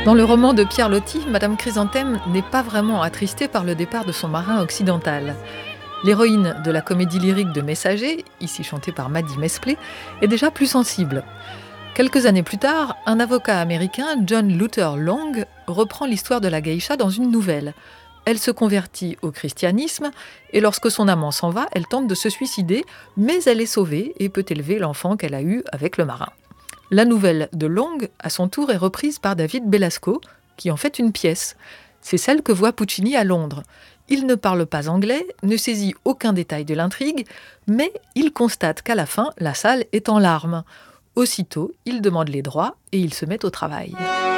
Dans le roman de Pierre Loti, Madame Chrysanthème n'est pas vraiment attristée par le départ de son marin occidental. L'héroïne de la comédie lyrique de Messager, ici chantée par Maddie Mesplé, est déjà plus sensible. Quelques années plus tard, un avocat américain, John Luther Long, reprend l'histoire de la geisha dans une nouvelle. Elle se convertit au christianisme et lorsque son amant s'en va, elle tente de se suicider, mais elle est sauvée et peut élever l'enfant qu'elle a eu avec le marin. La nouvelle de Long, à son tour, est reprise par David Belasco, qui en fait une pièce. C'est celle que voit Puccini à Londres. Il ne parle pas anglais, ne saisit aucun détail de l'intrigue, mais il constate qu'à la fin, la salle est en larmes. Aussitôt, il demande les droits et il se met au travail.